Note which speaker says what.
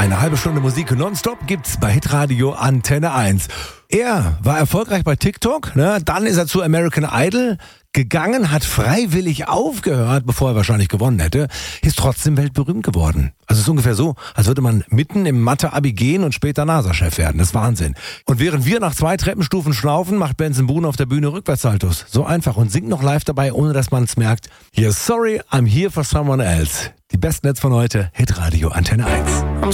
Speaker 1: Eine halbe Stunde Musik nonstop gibt's bei Hitradio Antenne 1. Er war erfolgreich bei TikTok, ne? Dann ist er zu American Idol gegangen, hat freiwillig aufgehört, bevor er wahrscheinlich gewonnen hätte, ist trotzdem weltberühmt geworden. Also es ist ungefähr so, als würde man mitten im Mathe-Abi gehen und später NASA-Chef werden. Das ist Wahnsinn. Und während wir nach 2 Treppenstufen schnaufen, macht Benson Boone auf der Bühne Rückwärtssaltos. So einfach und singt noch live dabei, ohne dass man es merkt. Hier, sorry, I'm here for someone else. Die besten Hits von heute, Hitradio Antenne 1.